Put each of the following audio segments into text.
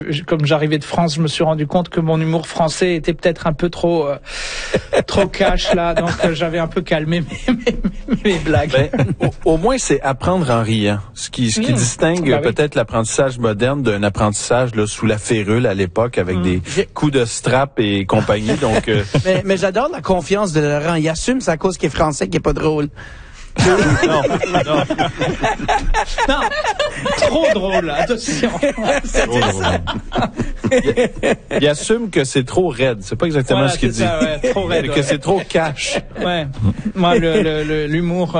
Comme j'arrivais de France, je me suis rendu compte que mon humour français était peut-être un peu trop cash là, donc j'avais un peu calmé mes blagues. Au moins, c'est apprendre en riant, ce qui distingue peut-être l'apprentissage moderne d'un apprentissage là sous la férule à l'époque avec des coups de strap et compagnie. Donc, mais j'adore la confiance de Laurent. Il assume sa cause qui est français, qui est pas drôle. non. Non, trop drôle, attention. Trop drôle. Il assume que c'est trop raide. C'est pas exactement ce qu'il dit. Ça, ouais, trop raide, que c'est trop cash. Ouais. Moi, l'humour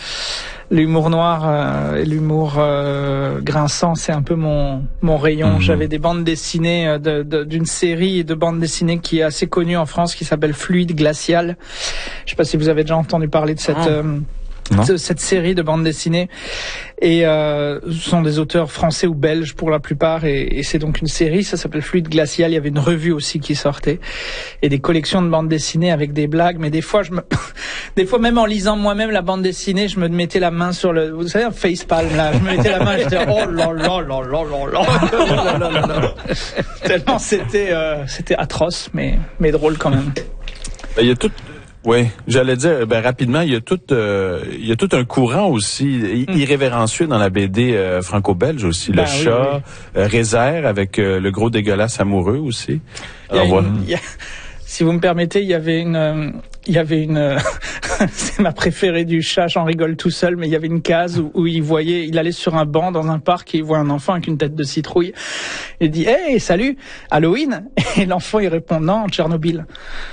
noir et l'humour grinçant, c'est un peu mon rayon. J'avais des bandes dessinées d'une série de bandes dessinées qui est assez connue en France, qui s'appelle Fluide Glacial. Je sais pas si vous avez déjà entendu parler de cette série de bandes dessinées. Et ce sont des auteurs français ou belges pour la plupart, et c'est donc une série, ça s'appelle Fluide Glacial. Il y avait une revue aussi qui sortait, et des collections de bandes dessinées avec des blagues. Mais des fois même en lisant moi-même la bande dessinée, je me mettais la main sur vous savez, un facepalm là, je me mettais la main, j'étais oh là là là là là là. Tellement c'était atroce, mais drôle quand même. Il y a tout. Oui, j'allais dire rapidement, il y a tout un courant aussi irrévérencieux dans la BD franco-belge aussi, le chat, Rézère avec le gros dégueulasse amoureux aussi. Si vous me permettez, il y avait une c'est ma préférée du chat, j'en rigole tout seul, mais il y avait une case où il allait sur un banc dans un parc et il voit un enfant avec une tête de citrouille. Il dit hey, salut, Halloween, et l'enfant il répond non, Tchernobyl.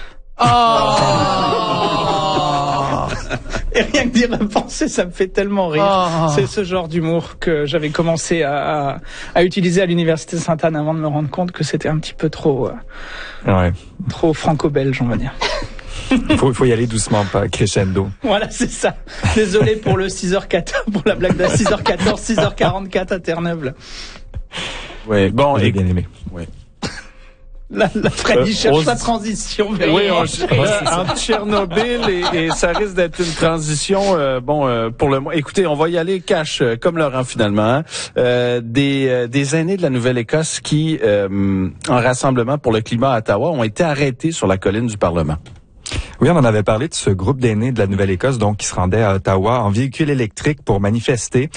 Et rien que d'y repenser, ça me fait tellement rire. C'est ce genre d'humour que j'avais commencé à utiliser à l'université Sainte-Anne avant de me rendre compte que c'était un petit peu trop franco-belge, on va dire. Il faut y aller doucement, pas crescendo. Voilà, c'est ça. Désolé pour le 6h14, pour la blague de 6h14, 6h44 à Terre-Neuve. Oui, bon, j'ai bien aimé. Oui. La Freddy cherche sa transition. Oui, entre Tchernobyl et ça risque d'être une transition, pour le moins. Écoutez, on va y aller cash, comme Laurent finalement. Des aînés de la Nouvelle-Écosse qui, en rassemblement pour le climat à Ottawa, ont été arrêtés sur la colline du Parlement. Oui, on en avait parlé de ce groupe d'aînés de la Nouvelle-Écosse, donc qui se rendait à Ottawa en véhicule électrique pour manifester,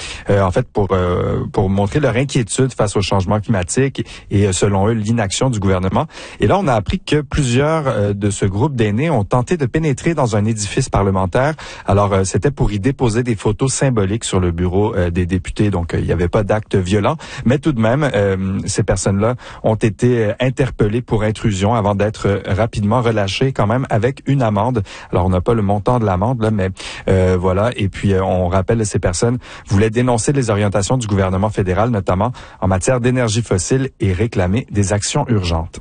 pour montrer leur inquiétude face au changement climatique et selon eux l'inaction du gouvernement. Et là, on a appris que plusieurs de ce groupe d'aînés ont tenté de pénétrer dans un édifice parlementaire. Alors, c'était pour y déposer des photos symboliques sur le bureau des députés. Donc, il n'y avait pas d'acte violent, mais tout de même, ces personnes-là ont été interpellées pour intrusion avant d'être rapidement relâchées, quand même avec une amende. Alors, on n'a pas le montant de l'amende, là, mais voilà. Et puis, on rappelle que ces personnes voulaient dénoncer les orientations du gouvernement fédéral, notamment en matière d'énergie fossile, et réclamer des actions urgentes.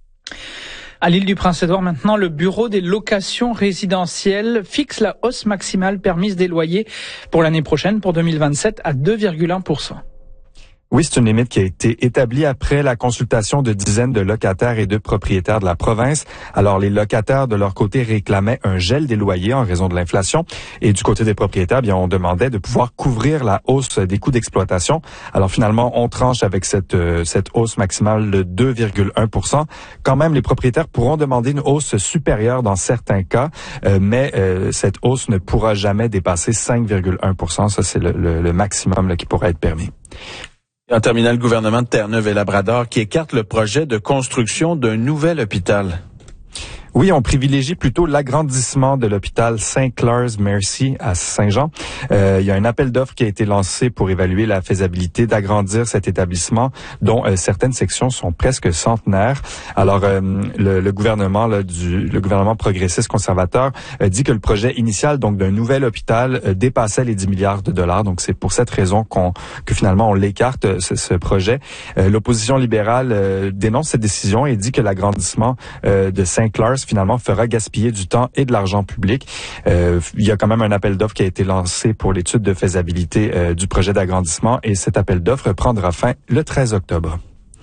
À l'île du Prince-Édouard, maintenant, le bureau des locations résidentielles fixe la hausse maximale permise des loyers pour l'année prochaine, pour 2027, à 2,1%. Oui, c'est une limite qui a été établie après la consultation de dizaines de locataires et de propriétaires de la province. Alors, les locataires, de leur côté, réclamaient un gel des loyers en raison de l'inflation. Et du côté des propriétaires, bien, on demandait de pouvoir couvrir la hausse des coûts d'exploitation. Alors, finalement, on tranche avec cette hausse maximale de 2,1%. Quand même, les propriétaires pourront demander une hausse supérieure dans certains cas, mais cette hausse ne pourra jamais dépasser 5,1%. Ça, c'est le maximum là, qui pourra être permis. En terminant, le gouvernement de Terre-Neuve et Labrador qui écarte le projet de construction d'un nouvel hôpital. Oui, on privilégie plutôt l'agrandissement de l'hôpital St. Clair's Mercy à Saint-Jean. Il y a un appel d'offres qui a été lancé pour évaluer la faisabilité d'agrandir cet établissement, dont certaines sections sont presque centenaires. Alors, le gouvernement le gouvernement progressiste conservateur dit que le projet initial, donc d'un nouvel hôpital, dépassait les 10 milliards de dollars. Donc, c'est pour cette raison que finalement on l'écarte ce projet. L'opposition libérale dénonce cette décision et dit que l'agrandissement de St. Clair's finalement fera gaspiller du temps et de l'argent public. Il y a quand même un appel d'offres qui a été lancé pour l'étude de faisabilité du projet d'agrandissement et cet appel d'offres prendra fin le 13 octobre.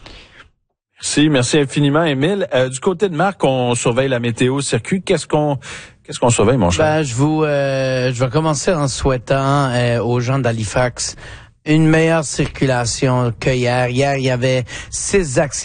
Merci infiniment, Émile. Du côté de Marc, on surveille la météo circuit. Qu'est-ce qu'on surveille, mon cher? Je vais commencer en souhaitant aux gens d'Halifax une meilleure circulation que hier. Hier, il y avait 6 accidents.